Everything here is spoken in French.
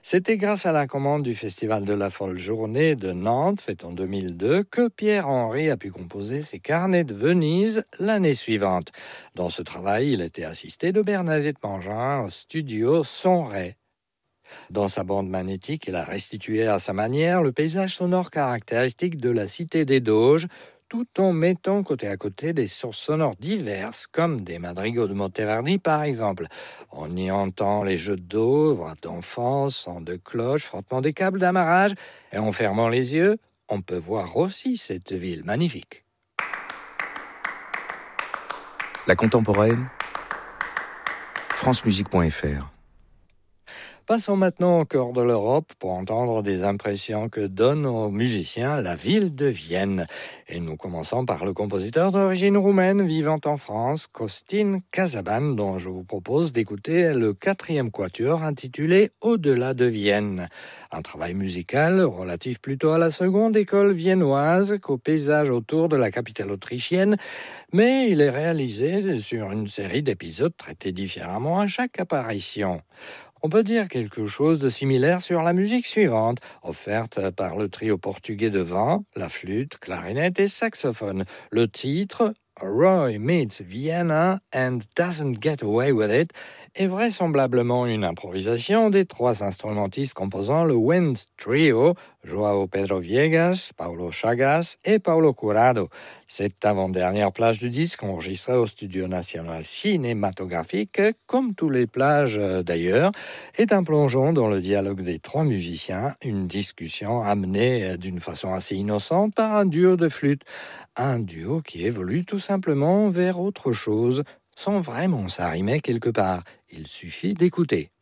C'était grâce à la commande du Festival de la Folle Journée de Nantes, fait en 2002, que Pierre-Henry a pu composer ses Carnets de Venise l'année suivante. Dans ce travail, il était assisté de Bernadette Mangin au studio Son Ré. Dans sa bande magnétique, il a restitué à sa manière le paysage sonore caractéristique de la Cité des Doges, tout en mettant côté à côté des sources sonores diverses, comme des madrigaux de Monteverdi par exemple. On y entend les jeux d'eau, voix d'enfants, sons de cloches, frottement des câbles d'amarrage, et en fermant les yeux, on peut voir aussi cette ville magnifique. La contemporaine, francemusique.fr. Passons maintenant au cœur de l'Europe pour entendre des impressions que donne aux musiciens la ville de Vienne. Et nous commençons par le compositeur d'origine roumaine vivant en France, Costin Casaban, dont je vous propose d'écouter le 4e quatuor intitulé Au-delà de Vienne. Un travail musical relatif plutôt à la seconde école viennoise qu'au paysage autour de la capitale autrichienne, mais il est réalisé sur une série d'épisodes traités différemment à chaque apparition. On peut dire quelque chose de similaire sur la musique suivante, offerte par le trio portugais de vent, la flûte, clarinette et saxophone. Le titre, Roy meets Vienna and doesn't get away with it, est vraisemblablement une improvisation des 3 instrumentistes composant le Wind Trio, Joao Pedro Viegas, Paulo Chagas et Paulo Curado. Cette avant-dernière plage du disque, enregistrée au Studio National Cinématographique, comme tous les plages d'ailleurs, est un plongeon dans le dialogue des 3 musiciens, une discussion amenée d'une façon assez innocente par un duo de flûte. Un duo qui évolue tout simplement vers autre chose, sans vraiment s'arrimer quelque part. Il suffit d'écouter.